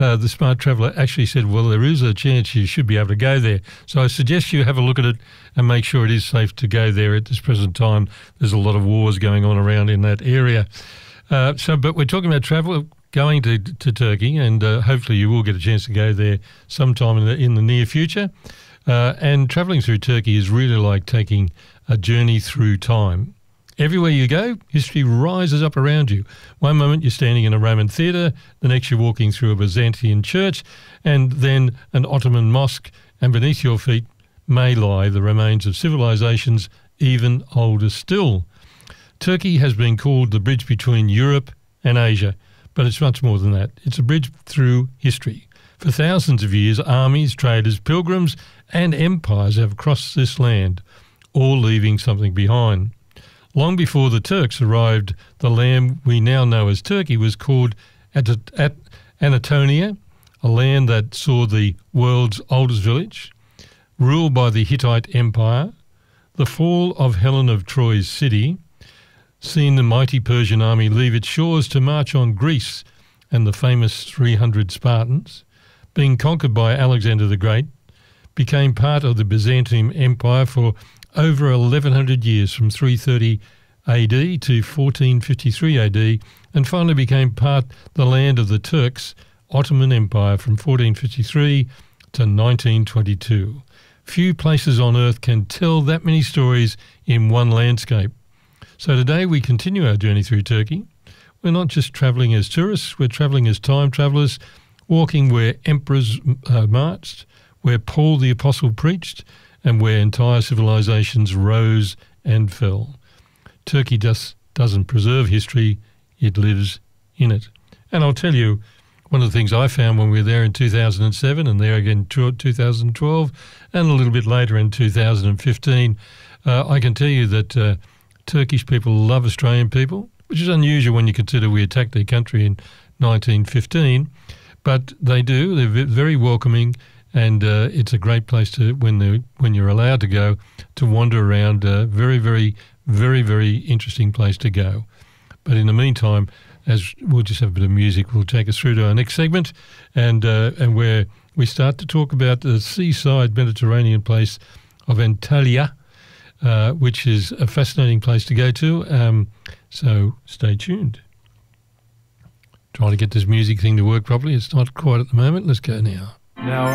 the Smart Traveller actually said, well, there is a chance you should be able to go there. So I suggest you have a look at it and make sure it is safe to go there at this present time. There's a lot of wars going on around in that area. But we're talking about travel, going to Turkey, and hopefully you will get a chance to go there sometime in the near future. And travelling through Turkey is really like taking a journey through time. Everywhere you go, history rises up around you. One moment you're standing in a Roman theatre, the next you're walking through a Byzantine church, and then an Ottoman mosque, and beneath your feet may lie the remains of civilizations even older still. Turkey has been called the bridge between Europe and Asia, but it's much more than that. It's a bridge through history. For thousands of years, armies, traders, pilgrims, and empires have crossed this land, all leaving something behind. Long before the Turks arrived, the land we now know as Turkey was called Anatolia, a land that saw the world's oldest village, ruled by the Hittite Empire, the fall of Helen of Troy's city, seen the mighty Persian army leave its shores to march on Greece and the famous 300 Spartans, being conquered by Alexander the Great, became part of the Byzantine Empire for over 1,100 years, from 330 AD to 1453 AD, and finally became the land of the Turks, Ottoman Empire, from 1453 to 1922. Few places on earth can tell that many stories in one landscape. So today we continue our journey through Turkey. We're not just travelling as tourists, we're travelling as time travellers, walking where emperors marched, where Paul the Apostle preached, and where entire civilizations rose and fell. Turkey just doesn't preserve history, it lives in it. And I'll tell you, one of the things I found when we were there in 2007 and there again in 2012 and a little bit later in 2015, I can tell you that Turkish people love Australian people, which is unusual when you consider we attacked their country in 1915, but they do. They're very welcoming. And it's a great place to, when you're allowed to go, to wander around. Very, very, very, very interesting place to go. But in the meantime, as we'll just have a bit of music, will take us through to our next segment, and where we start to talk about the seaside Mediterranean place of Antalya, which is a fascinating place to go to. So stay tuned. Trying to get this music thing to work properly. It's not quite at the moment. Let's go now. Now